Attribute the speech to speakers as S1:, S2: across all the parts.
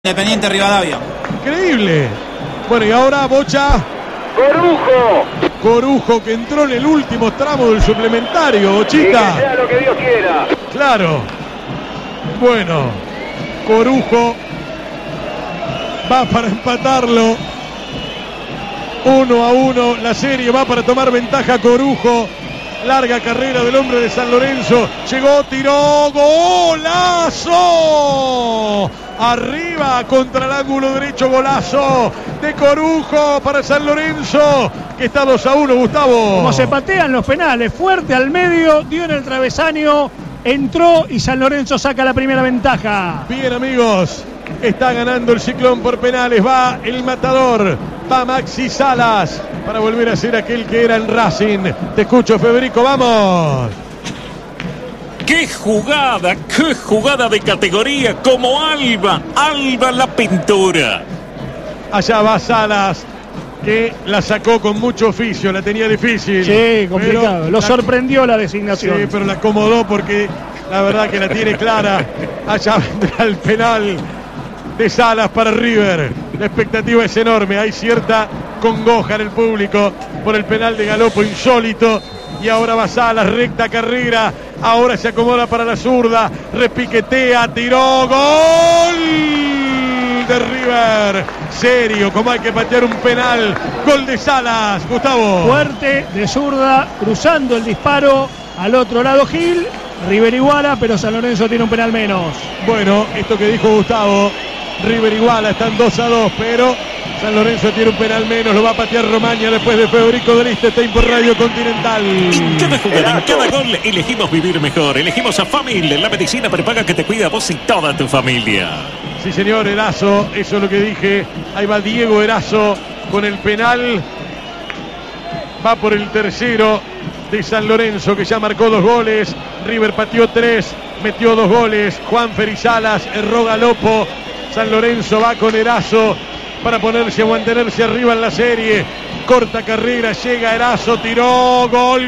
S1: Independiente Rivadavia.
S2: Increíble. Bueno, y ahora Bocha. Corujo que entró en el último tramo del suplementario, Bochita.
S3: Y que sea lo que Dios quiera.
S2: Claro. Bueno, Corujo va para empatarlo. 1-1. La serie va para tomar ventaja Corujo. Larga carrera del hombre de San Lorenzo. Llegó, tiró, golazo. Arriba contra el ángulo derecho, golazo de Corujo para San Lorenzo, que está 2-1, Gustavo.
S4: Como se patean los penales, fuerte al medio, dio en el travesaño, entró y San Lorenzo saca la primera ventaja.
S2: Bien, amigos, está ganando el Ciclón por penales, va el matador, va Maxi Salas para volver a ser aquel que era en Racing. Te escucho, Federico, vamos.
S5: ¡Qué jugada de categoría! Como Alba la pintura.
S2: Allá va Salas, que la sacó con mucho oficio, la tenía difícil.
S4: Sí, complicado. Lo sorprendió la designación.
S2: Sí, pero la acomodó porque la verdad que la tiene clara. Allá vendrá el penal de Salas para River. La expectativa es enorme. Hay cierta congoja en el público por el penal de Galopo insólito. Y ahora va Salas, recta carrera. Ahora se acomoda para la zurda. Repiquetea, tiró. ¡Gol de River! Serio, como hay que patear un penal. Gol de Salas, Gustavo.
S4: Fuerte, de zurda, cruzando el disparo. Al otro lado Gil. River iguala, pero San Lorenzo tiene un penal menos.
S2: Bueno, esto que dijo Gustavo. River iguala, están 2-2, pero San Lorenzo tiene un penal menos, lo va a patear Romaña después de Federico del Este por Radio Continental.
S5: En cada jugada, en cada gol, elegimos vivir mejor. Elegimos a Famil, la medicina prepaga que te cuida a vos y toda tu familia.
S2: Sí, señor, Erazo, eso es lo que dije. Ahí va Diego Erazo con el penal. Va por el tercero de San Lorenzo, que ya marcó 2 goles. River pateó 3, metió 2 goles. Juanfer y Salas, erró Galopo. San Lorenzo va con Erazo para ponerse a mantenerse arriba en la serie. Corta carrera, llega Erazo, tiró, gol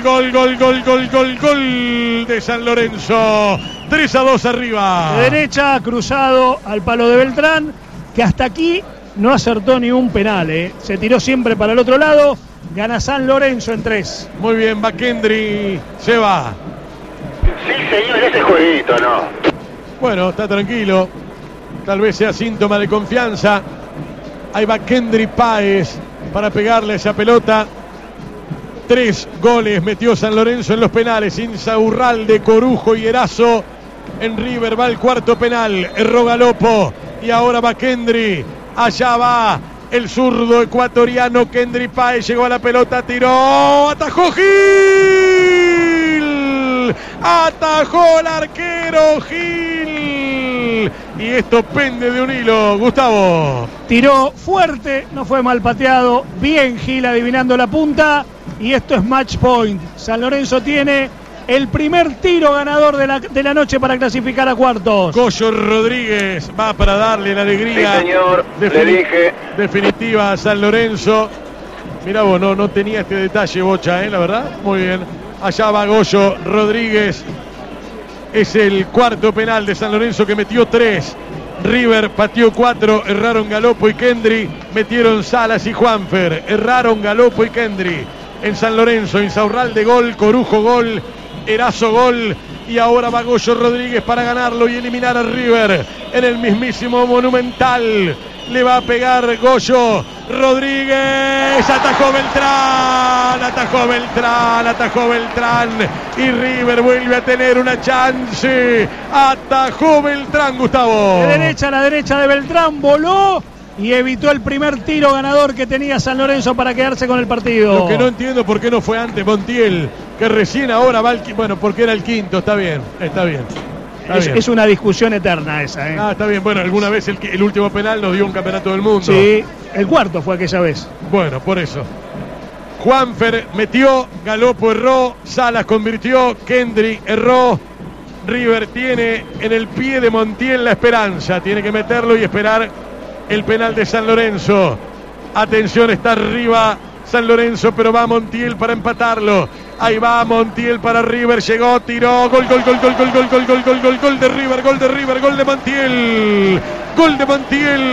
S2: de San Lorenzo. 3-2 arriba.
S4: De derecha, cruzado al palo de Beltrán, que hasta aquí no acertó ni un penal, Se tiró siempre para el otro lado. Gana San Lorenzo en 3.
S2: Muy bien, Bakendri se va.
S3: Sí, señor, ese jueguito, ¿no?
S2: Bueno, está tranquilo. Tal vez sea síntoma de confianza. Ahí va Kendry Páez para pegarle esa pelota. 3 goles metió San Lorenzo en los penales. Insaurralde, Corujo y Erazo. En River va el cuarto penal. Erró Galopo. Y ahora va Kendry. Allá va el zurdo ecuatoriano Kendry Páez. Llegó a la pelota, tiró. Atajó Gil. Atajó el arquero Gil. Y esto pende de un hilo, Gustavo.
S4: Tiró fuerte, no fue mal pateado. Bien Gil adivinando la punta. Y esto es match point. San Lorenzo tiene el primer tiro ganador de la noche para clasificar a cuartos.
S2: Goyo Rodríguez va para darle la alegría.
S3: Sí, señor, le dije.
S2: Definitiva a San Lorenzo. Mirá vos, no tenía este detalle, Bocha, la verdad. Muy bien. Allá va Goyo Rodríguez. Es el cuarto penal de San Lorenzo, que metió 3. River pateó 4. Erraron Galopo y Kendry. Metieron Salas y Juanfer. Erraron Galopo y Kendry. En San Lorenzo, Insaurralde gol, Corujo gol, Erazo gol. Y ahora va Goyo Rodríguez para ganarlo y eliminar a River en el mismísimo Monumental. Le va a pegar Goyo Rodríguez. Atajó Beltrán. Y River vuelve a tener una chance. Atajó Beltrán, Gustavo.
S4: De derecha a la derecha de Beltrán, voló y evitó el primer tiro ganador que tenía San Lorenzo para quedarse con el partido.
S2: Lo que no entiendo por qué no fue antes Montiel, que recién ahora va bueno, porque era el quinto. Está bien.
S4: Es una discusión eterna esa,
S2: está bien. Bueno, alguna vez el último penal nos dio un campeonato del mundo.
S4: Sí, el cuarto fue aquella vez.
S2: Bueno, por eso. Juanfer metió, Galopo erró, Salas convirtió, Kendry erró. River tiene en el pie de Montiel la esperanza. Tiene que meterlo y esperar el penal de San Lorenzo. Atención, está arriba San Lorenzo, pero va Montiel para empatarlo. Ahí va Montiel para River, llegó, tiró, gol de River, gol de Montiel. Gol de Montiel.